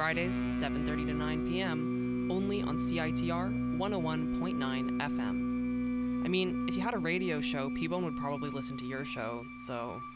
Fridays, 7:30 to 9 p.m., only on CITR 101.9 FM. I mean, if you had a radio show, P-Bone would probably listen to your show, so